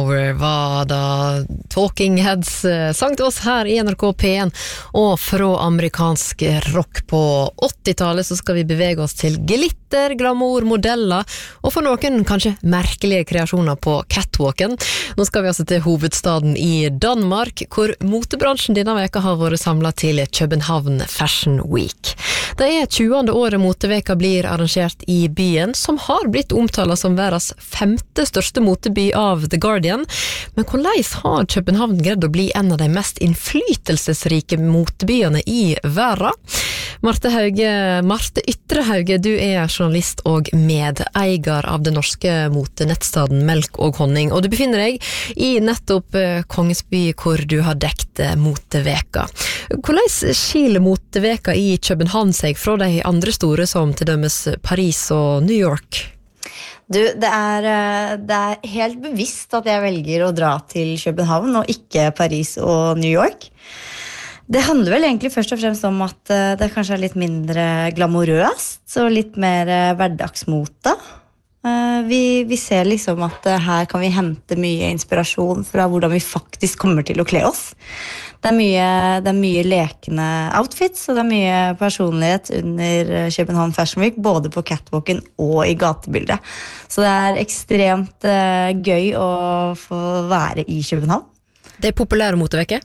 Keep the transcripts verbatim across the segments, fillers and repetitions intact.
Over var da Talking Heads sang til oss her i N R K P en, og fra amerikansk rock på åttitallet så skal vi bevege oss til glitter, glamour, modeller, og for noen kanskje merkelige kreasjoner på catwalken. Nå skal vi altså til hovedstaden i Danmark, hvor motebransjen denne veka har vært samlet til København Fashion Week. Det er tjuende året moteveka blir arrangert i byen, som har blitt omtalt som verdens femte største moteby av The Guardian. Men hvordan har København greid å bli en av de mest innflytelsesrike motebyene i verden? Marte Hauge, Marte Ytrehauge, du er journalist og medeier av den norske motenettstaden Melk og Honning, og du befinner deg i nettopp Kongesby, hvor du har dekt moteveka. Hvordan skiller moteveka i København seg fra de andre store som til dømes Paris og New York? Du, det er, det er helt bevisst at jeg velger å dra til København og ikke Paris og New York. Det handler vel egentlig først og fremst om at det kanskje er litt mindre glamorøst og litt mer hverdagsmote. Vi, vi ser liksom at her kan vi hente mye inspirasjon fra hvordan vi faktisk kommer til å kle oss. Det er mye, det er mye lekende outfits, og det er mye personlighet under København Fashion Week, både på catwalken og i gatebildet. Så det er ekstremt uh, gøy å få være i København. Det er populære moteveke?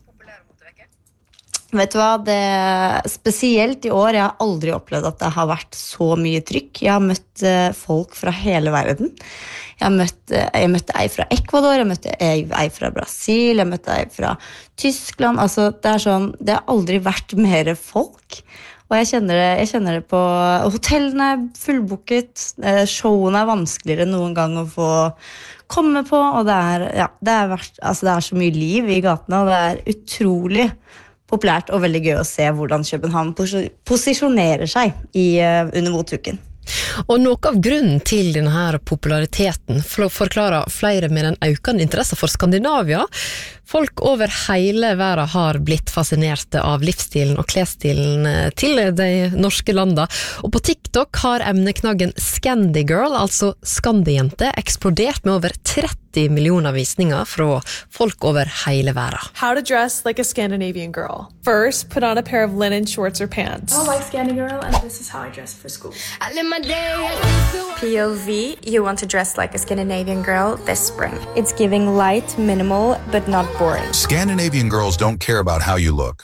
Vet du hva, det, spesielt i år, jeg har aldri opplevd at det har vært så mye trykk. Jeg har møtt uh, folk fra hele verden. Jeg, har møtt, uh, jeg møtte ei fra Ecuador, jeg møtte ei, ei fra Brasil, jeg møtte ei fra Tyskland. Altså, det er sånn, det har aldri vært mer folk. Og jeg kjenner det, jeg kjenner det på hotellene er fullbooket, uh, showene er vanskeligere enn noen gang å få komme på, og det er, ja, det er, vært, altså, det er så mye liv i gatene, og det er utrolig populært og veldig gøy å se hvordan København posisjonerer seg i, uh, under motuken. Og noe av grunnen til denne her populariteten forklarer flere med den økende interesse for Skandinavia. Folk over hele verden har blitt fascinerte av livsstilen og klesstilen til de norske landa. Og på TikTok har emneknaggen Scandygirl, altså Skandijente, eksplodert med over tretti millioner visninger fra folk over hele verden. How to dress like a Scandinavian girl. First, put on a pair of linen shorts or pants. I like Scandygirl, and this is how I dress for school. P O V, you want to dress like a Scandinavian girl this spring. It's giving light, minimal, but not boring. Scandinavian girls don't care about how you look.